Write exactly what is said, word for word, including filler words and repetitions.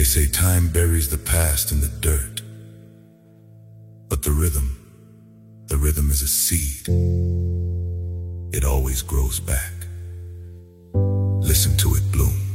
say time buries the past in the dirt, but the rhythm, the rhythm is a seed. It always grows back. Listen to it bloom.